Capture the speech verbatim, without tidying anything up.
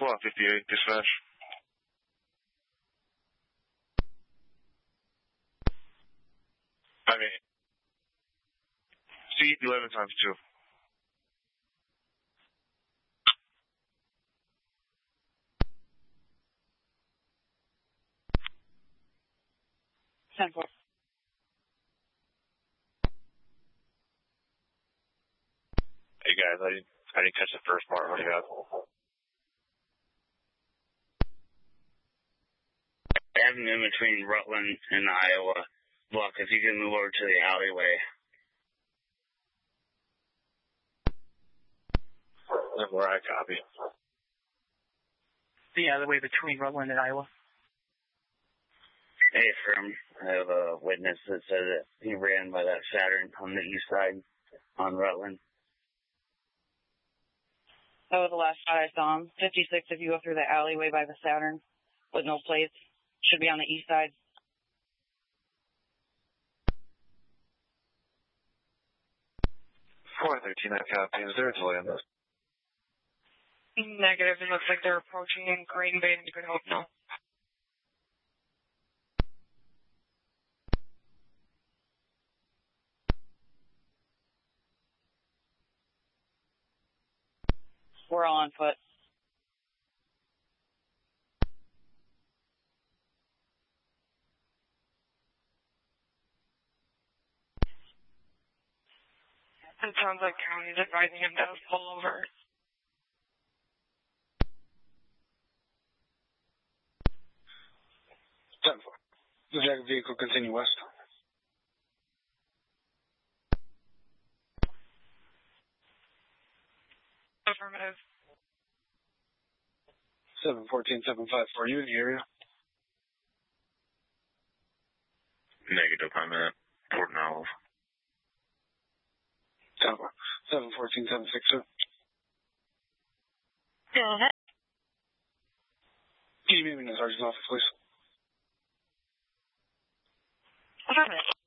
SWAT fifty-eight, dispatch. I mean, C eleven times two. ten four. Hey guys, I didn't, I didn't catch the first part. What do you got? Avenue in between Rutland and Iowa. Block, if you can move over to the alleyway. That's where I copy. The alleyway between Rutland and Iowa. Hey, firm. I have a witness that said that he ran by that Saturn on the east side on Rutland. That was the last shot I saw him. fifty-six, if you go through the alleyway by the Saturn with no plates, should be on the east side. four thirteen, I copy. Is there a delay on this? Negative. It looks like they're approaching Green Bay and Good Hope now. We're all on foot. It sounds like county's advising him to pull over. ten four. The jacket vehicle continue west. Affirmative. seven fourteen, seven five four, you in the area? Negative, I'm at Port Olive. ten four. seven fourteen, seven six two. Go ahead. Can you meet me in the sergeant's office, please? Affirmative.